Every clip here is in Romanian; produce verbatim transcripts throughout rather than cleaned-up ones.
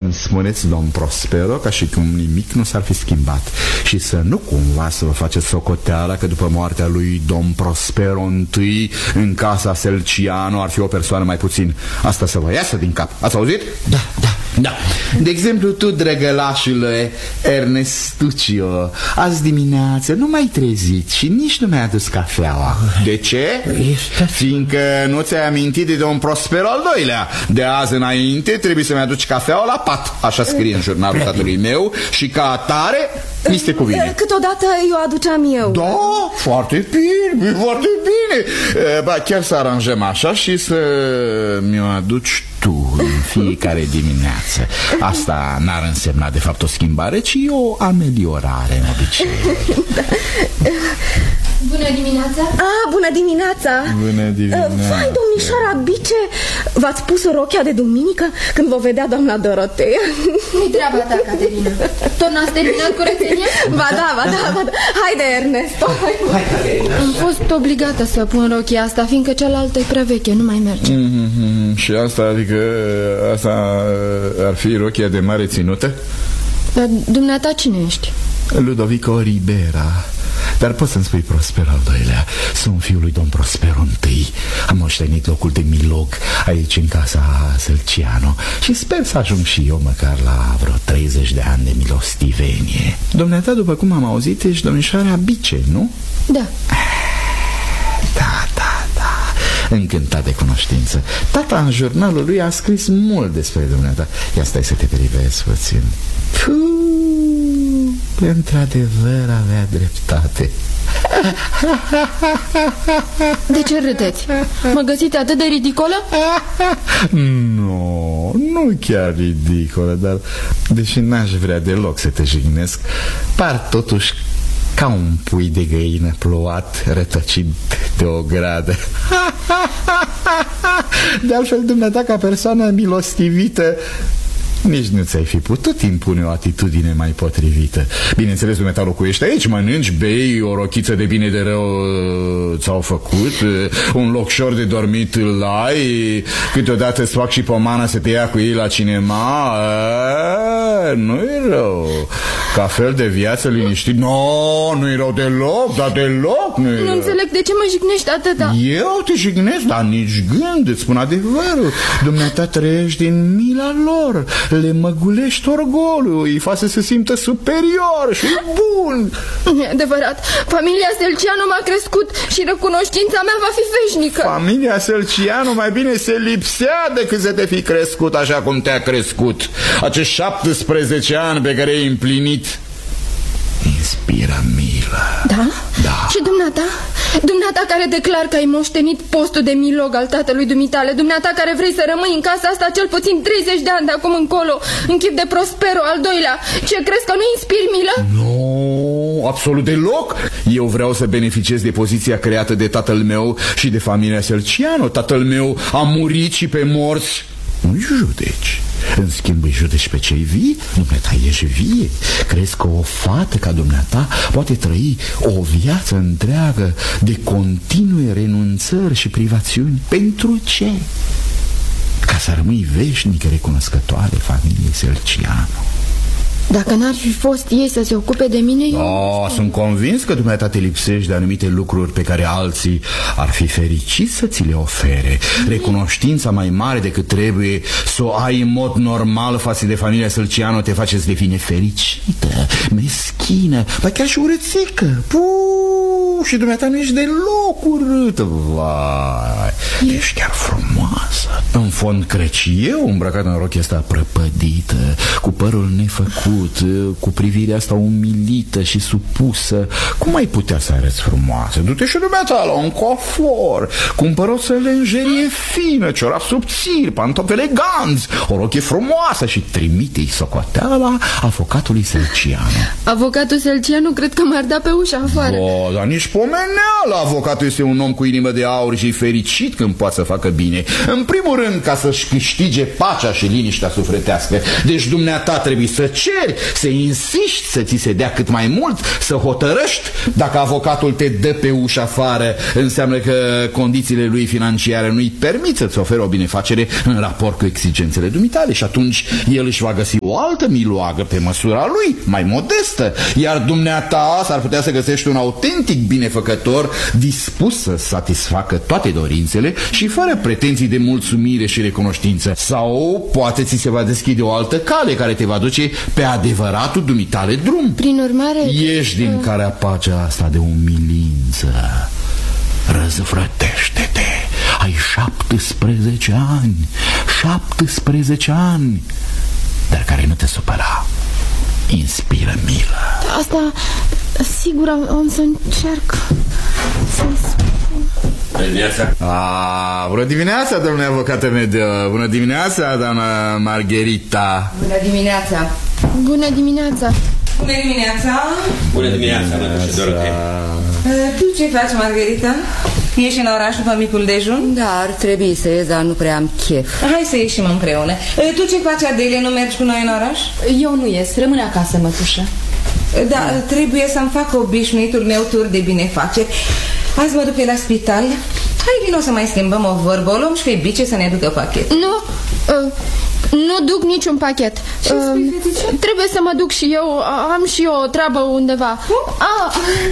să-mi spuneți, domn Prospero, ca și cum nimic nu s-ar fi schimbat. Și să nu cumva să vă faceți socoteala că după moartea lui domn Prospero întâi în casa Selciano ar fi o persoană mai puțin. Asta să vă iasă din cap. Ați auzit? Da, da. Da. De exemplu, tu, drăgălașule Ernestuccio, azi dimineață nu m-ai trezit și nici nu mi-ai adus cafeaua. De ce? Fiindcă nu ți-ai amintit de domn Prospero al doilea. De azi înainte trebuie să-mi aduci cafeaua la pat. Așa scrie în jurnalul tatălui meu. Și ca atare mi se cuvine. Câteodată eu aduceam eu. Da, foarte bine, foarte bine. Ba, chiar să aranjăm așa și să mi-o aduci tu în fiecare dimineață. Asta n-ar însemna de fapt o schimbare, ci o ameliorare în obicei. Da. Bună dimineața. Ah, bună dimineața. Bună dimineața. Vai, domnișoara Bice, v-ați pus rochia de duminică când vă vedea doamna Dorotea? Nu-i treaba ta, Caterina. Tot n-ați terminat curățenia? Ba da, ba da, ba da. Haide, Ernesto. Hai, hai Caterina. Am fost obligată să pun rochia asta, fiindcă cealaltă e prea veche, nu mai merge. Mm-hmm. Și asta, adică asta ar fi rochia de mare ținută? Dar dumneata cine ești? Ludovico Ribera. Dar poți să-mi spui Prospero al doilea. Sunt fiul lui domn Prospero întâi. Am moștenit locul de milog aici în casa Selciano și sper să ajung și eu măcar la vreo treizeci de ani de milostivenie. Dumneata, după cum am auzit, ești domnișoara Bice, nu? Da. Da, da, da. Încântat de cunoștință. Tata în jurnalul lui a scris mult despre dumneata. Ia stai să te privesc puțin. Puh, într-adevăr avea dreptate. De ce râdeți? Mă găsiți atât de ridicolă? Nu, nu chiar ridicolă, dar deși n-aș vrea deloc să te jignesc, par totuși ca un pui de găină plouat, rătăcit de o gradă. De altfel, dumneata, ca persoană milostivită, nici nu ți-ai fi putut impune o atitudine mai potrivită. Bineînțeles, dumneata locuiești aici, mănânci, bei, o rochiță de bine de rău ți-au făcut, un locșor de dormit îl ai, câteodată îți fac și pomana să te ia cu ei la cinema. Nu-i rău. Ca fel de viață liniștit. No, nu-i rău deloc, dar deloc nu-i rău. Nu înțeleg de ce mă jignești atâta. Eu te jignesc, dar nici gând, îți spun adevărul. Dumneata trăiești din mila lor, le măgulești orgolul, îi faci să se simtă superior și bun. E adevărat, familia Selciano m-a crescut și recunoștința mea va fi veșnică. Familia Selciano mai bine se lipsea decât să te fi crescut așa cum te-a crescut. Acești șaptesprezece ani pe care ai împlinit inspiră milă. Da? Da. Și dumneata? Dumneata care declar că ai moștenit postul de milog al tatălui dumitale, dumneata care vrei să rămâi în casa asta cel puțin treizeci de ani de acum încolo, în chip de Prospero al doilea, ce crezi că nu inspiri milă? Nu, absolut deloc. Eu vreau să beneficiez de poziția creată de tatăl meu și de familia Selciano. Tatăl meu a murit și pe morți nu-i judeci. În schimb îi judeci pe cei vii. Dumneata ești vie. Crezi că o fată ca dumneata poate trăi o viață întreagă de continue renunțări și privațiuni? Pentru ce? Ca să rămâi veșnic recunoscătoare familiei Selciano. Dacă n-ar fi fost ei să se ocupe de mine, eu... Oh, sunt convins că dumneata te lipsești de anumite lucruri pe care alții ar fi fericiți să ți le ofere. Recunoștința mai mare decât trebuie să o ai în mod normal față de familia Selciano te face să devine fericită, meschină, ba chiar și urâțică. Puh, și dumneata nu ești deloc urâtă. Vai, e... ești chiar frumoasă. În fond, cred și eu, îmbrăcat în rochia asta prăpădită, cu părul nefăcut, cu privirea asta umilită și supusă. Cum ai putea să arăți frumoasă? Du-te și dumneata la un coafor, cumpără o sălenjerie fină, ciorapi subțiri, pantofi eleganți, o rochie frumoasă și trimite-i socoteala avocatului Selciano. Avocatul Selciano cred că m-ar da pe ușa afară. O, dar nici pomeneală. Avocatul este un om cu inimă de aur și fericit când poate să facă bine. În primul rând ca să-și câștige pacea și liniștea sufletească. Deci dumneata trebuie să ceri ceri, să insiști să ți se dea cât mai mult, să hotărăști. Dacă avocatul te dă pe ușă afară, înseamnă că condițiile lui financiare nu-i permit să-ți ofere o binefacere în raport cu exigențele dumitale și atunci el își va găsi o altă miloagă pe măsura lui, mai modestă, iar dumneata s-ar putea să găsești un autentic binefăcător dispus să satisfacă toate dorințele și fără pretenții de mulțumire și recunoștință. Sau poate ți se va deschide o altă cale care te va duce pe adevăratul dumitale drum. Prin urmare... Ieși din carapacea asta de umilință. Răzvrătește-te. Ai șaptesprezece ani. șaptesprezece ani. Dar care nu te supăra. Inspiră milă. Asta, sigur, am, am să încerc să spun. Bună dimineața. Ah, bună dimineața, domnule avocat Amedeo. Bună dimineața, doamna Margherita. Bună dimineața. Bună dimineața. Bună dimineața. Bună dimineața, mătușă Dorotea. Tu ce faci, Margherita? Ieși în oraș după micul dejun? Da, ar trebui să ies, dar nu prea am chef. Hai să ieșim împreună. Tu ce faci, Adele? Nu mergi cu noi în oraș? Eu nu ies, rămân acasă, mătușă. Da, trebuie să-mi fac obișnuitul meu tur de binefaceri. Azi mă duc pe la spital. Hai, vino să mai schimbăm o vorbă. O luăm și pe bice să ne ducă pachet. Nu, uh, nu duc niciun pachet. Ce uh, spui, fetice? Trebuie să mă duc și eu. Am și eu o treabă undeva. Ah,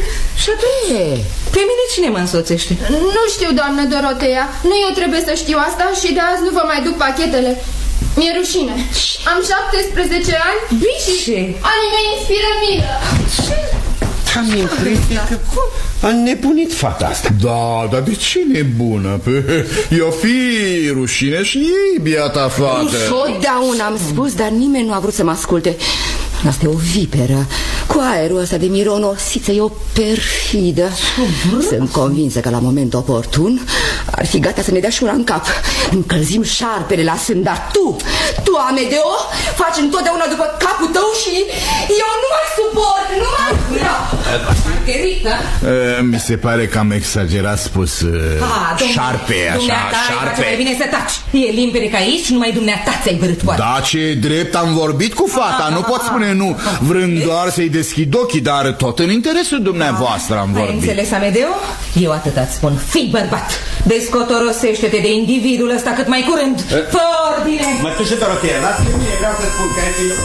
și atunci? Pe mine cine mă însoțește? Nu știu, doamnă Dorotea. Nu eu trebuie să știu asta și de azi nu vă mai duc pachetele. Mi-e rușine. Am șaptesprezece ani. Bice! Anii mei inspiră milă. Ce? Am impresia că a nebunit fata asta. Da, dar de ce nebună? Eu fi rușine și ei, biata fată. Totdeauna am spus, dar nimeni nu a vrut să mă asculte. Asta e o viperă. Cu aerul ăsta de mironosiță e o perfidă. Sunt convinsă că la moment oportun ar fi gata să ne dea și una în cap. Încălzim șarpele la sân, dar tu, tu, Amedeo, faci întotdeauna după capul tău și eu nu mai suport, nu mai vreau. Margherita? Mi se pare că am exagerat spus ah, șarpe, așa, dumneata, șarpe. mai bine să taci. E limpede că aici numai dumneata ți-ai bărât poate. Da, ce drept, am vorbit cu fata, nu pot spune nu, vrând doar să-i deschid ochii, dar tot în interesul dumneavoastră am vorbit. Ai înțeles, Amedeo? Eu atât îți spun, fii bărbat. Descotorosește-te de individul ăsta cât mai curând. Fă ordine! Mătușă Dorotea, lasă-mi mine, vreau să spun că eu...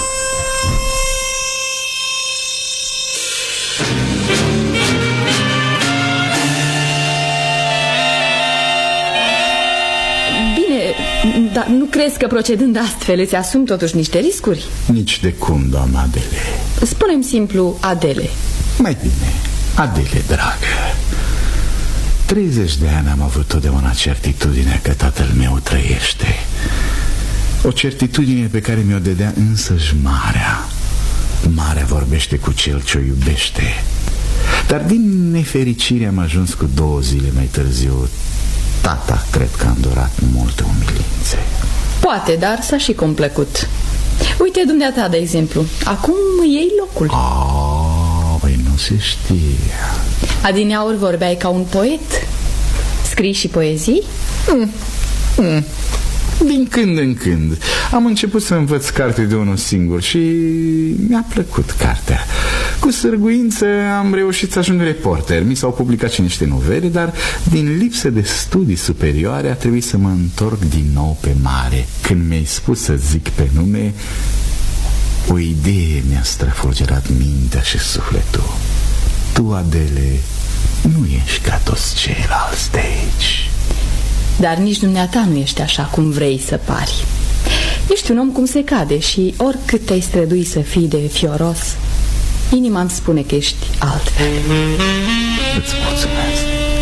Dar nu crezi că procedând astfel îți asumi totuși niște riscuri? Nici de cum, doamna Adele. Spune-mi simplu Adele. Mai bine, Adele, dragă. treizeci de ani am avut totdeauna certitudinea că tatăl meu trăiește. O certitudine pe care mi-o dădea însăși marea. Marea vorbește cu cel ce o iubește. Dar din nefericire am ajuns cu două zile mai târziu. Tata, cred că am durat multe umilințe. Poate, dar s-a și complăcut. Uite, dumneata, de exemplu, acum iei locul. Ah, păi nu se știe. Adineauri vorbeai ca un poet? Scrii și poezii? Mm. Mm. Din când în când. Am început să învăț carte de unul singur și mi-a plăcut cartea. Cu sârguință am reușit să ajung reporter. Mi s-au publicat și niște novele, dar din lipsă de studii superioare a trebuit să mă întorc din nou pe mare. Când mi-ai spus să zic pe nume, o idee mi-a străfulgerat mintea și sufletul. Tu, Adele, nu ești ca toți ceilalți de aici. Dar nici dumneata nu ești așa cum vrei să pari. Ești un om cum se cade și oricât te-ai strădui să fii de fioros, inima îmi spune că ești altfel. Îți mulțumesc.